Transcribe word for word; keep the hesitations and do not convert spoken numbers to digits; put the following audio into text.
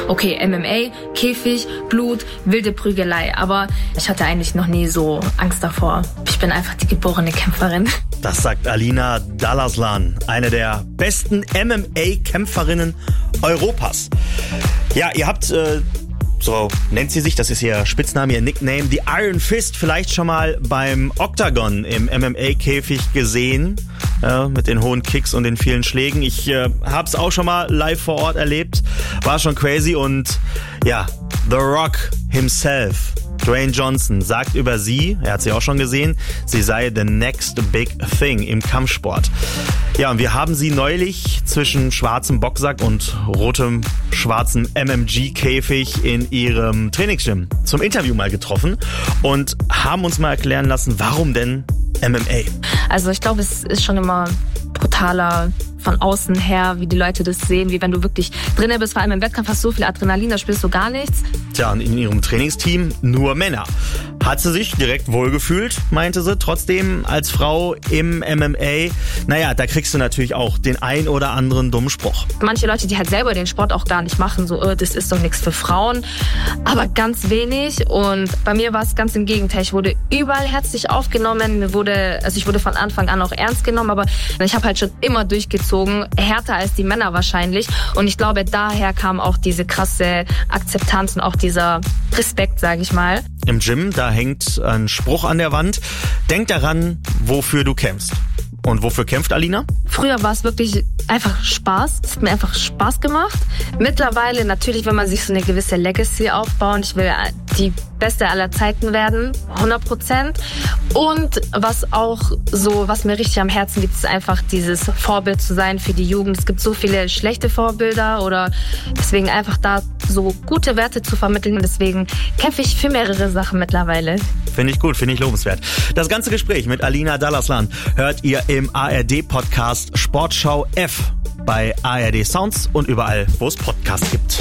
okay, M M A, Käfig, Blut, wilde Prügelei. Aber ich hatte eigentlich noch nie so Angst davor. Ich bin einfach die geborene Kämpferin. Das sagt Alina Dalaslan, eine der besten M M A-Kämpferinnen Europas. Ja, ihr habt, äh, so nennt sie sich, das ist ihr Spitzname, ihr Nickname, die Iron Fist vielleicht schon mal beim Octagon im M M A-Käfig gesehen, äh, mit den hohen Kicks und den vielen Schlägen. Ich äh, hab's auch schon mal live vor Ort erlebt, war schon crazy und ja, The Rock himself, Dwayne Johnson, sagt über sie, er hat sie auch schon gesehen, sie sei the next big thing im Kampfsport. Ja, und wir haben sie neulich zwischen schwarzem Boxsack und rotem, schwarzem M M G-Käfig in ihrem Trainingsgym zum Interview mal getroffen und haben uns mal erklären lassen, warum denn M M A? Also ich glaube, es ist schon immer brutaler von außen her, wie die Leute das sehen, wie wenn du wirklich drinnen bist, vor allem im Wettkampf hast du so viel Adrenalin, da spürst du gar nichts. Tja, und in ihrem Trainingsteam nur Männer. Hat sie sich direkt wohlgefühlt, meinte sie. Trotzdem als Frau im M M A, naja, da kriegst du natürlich auch den ein oder anderen dummen Spruch. Manche Leute, die halt selber den Sport auch gar nicht machen, so, oh, das ist doch nichts für Frauen, aber ganz wenig. Und bei mir war es ganz im Gegenteil. Ich wurde überall herzlich aufgenommen, mir wurde, also ich wurde von Anfang an auch ernst genommen, aber ich habe halt schon immer durchgezogen, härter als die Männer wahrscheinlich. Und ich glaube, daher kam auch diese krasse Akzeptanz und auch dieser Respekt, sage ich mal. Im Gym, da hängt ein Spruch an der Wand. Denk daran, wofür du kämpfst. Und wofür kämpft Alina? Früher war es wirklich einfach Spaß. Es hat mir einfach Spaß gemacht. Mittlerweile natürlich, wenn man sich so eine gewisse Legacy aufbaut. Ich will die Beste aller Zeiten werden, hundert Prozent. Und was auch so, was mir richtig am Herzen liegt, ist einfach dieses Vorbild zu sein für die Jugend. Es gibt so viele schlechte Vorbilder oder deswegen einfach da so gute Werte zu vermitteln. Deswegen kämpfe ich für mehrere Sachen mittlerweile. Finde ich gut, finde ich lobenswert. Das ganze Gespräch mit Alina Dalaslan hört ihr im A R D-Podcast Sportschau F bei A R D Sounds und überall, wo es Podcasts gibt.